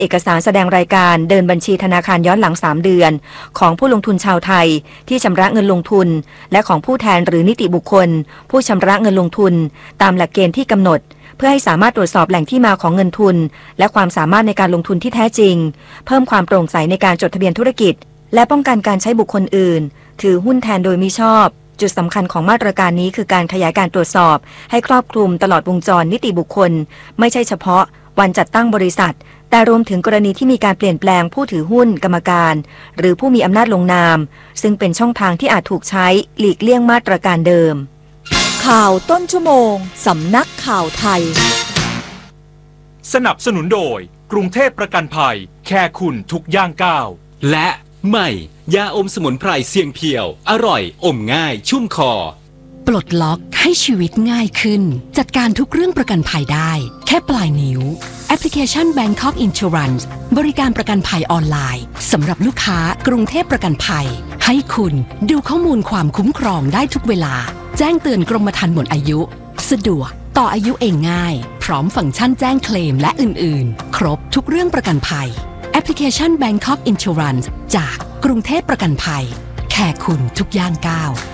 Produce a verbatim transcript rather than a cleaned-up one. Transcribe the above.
เอกสารแสดงรายการเดินบัญชีธนาคารย้อนหลังสามเดือนของผู้ลงทุนชาวไทยที่ชำระเงินลงทุนและของผู้แทนหรือนิติบุคคลผู้ชำระเงินลงทุนตามหลักเกณฑ์ที่กำหนดเพื่อให้สามารถตรวจสอบแหล่งที่มาของเงินทุนและความสามารถในการลงทุนที่แท้จริงเพิ่มความโปร่งใสในการจดทะเบียนธุรกิจและป้องกันการใช้บุคคลอื่นถือหุ้นแทนโดยมิชอบจุดสำคัญของมาตรการนี้คือการขยายการตรวจสอบให้ครอบคลุมตลอดวงจรนิติบุคคลไม่ใช่เฉพาะวันจัดตั้งบริษัทแต่รวมถึงกรณีที่มีการเปลี่ยนแปลงผู้ถือหุ้นกรรมการหรือผู้มีอำนาจลงนามซึ่งเป็นช่องทางที่อาจถูกใช้หลีกเลี่ยงมาตรการเดิมข่าวต้นชั่วโมงสำนักข่าวไทยสนับสนุนโดยกรุงเทพประกันภัยแค่คุณทุกย่างก้าวและใหม่ยาอมสมุนไพรเสียงเพียวอร่อยอมง่ายชุ่มคอปลดล็อกให้ชีวิตง่ายขึ้นจัดการทุกเรื่องประกันภัยได้แค่ปลายนิ้วแอปพลิเคชัน Bangkok Insurance บริการประกันภัยออนไลน์สำหรับลูกค้ากรุงเทพประกันภัยให้คุณดูข้อมูลความคุ้มครองได้ทุกเวลาแจ้งเตือนกรมธรรม์หมดอายุสะดวกต่ออายุเองง่ายพร้อมฟังก์ชันแจ้งเคลมและอื่นๆครบทุกเรื่องประกันภัยแอปพลิเคชัน Bangkok Insurance จากกรุงเทพประกันภัยแค่คุณทุกย่างก้าว